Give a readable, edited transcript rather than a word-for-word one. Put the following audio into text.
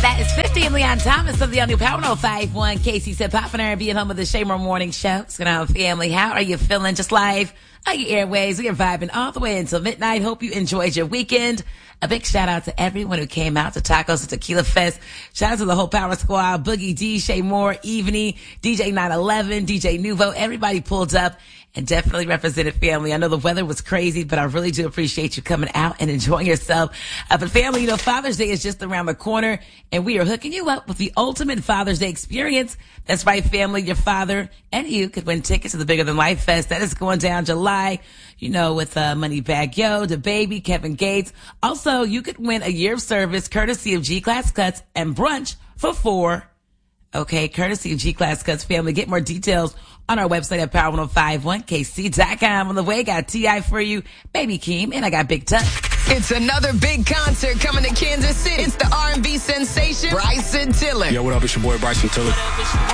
That is 50 and Leon Thomas of the all-new Power 105.1 KC said Pop and R&B at home of the Shamer Morning Show. What's going on, family? How are you feeling? Just live on your airways. We are vibing all the way until midnight. Hope you enjoyed your weekend. A big shout out to everyone who came out to Tacos and Tequila Fest. Shout out to the whole Power Squad, Boogie D, Shay Moore, Evany, DJ 911, DJ Nuvo. Everybody pulled up and definitely represented family. I know the weather was crazy, but I really do appreciate you coming out and enjoying yourself. But family, you know, Father's Day is just around the corner, and we are hooking you up with the ultimate Father's Day experience. That's right, family. Your father and you could win tickets to the Bigger Than Life Fest. That is going down July, you know, with Moneybagg Yo, DaBaby, Kevin Gates. Also, you could win a year of service courtesy of G-Class Cuts and brunch for 4. Okay, courtesy of G-Class Cuts, family. Get more details on our website at power1051kc.com. On the way, got T.I. for you, Baby Keem, and I got Big Tuck. It's another big concert coming to Kansas City. It's the R&B sensation, Bryson Tiller. Yo, what up? It's your boy, Bryson Tiller.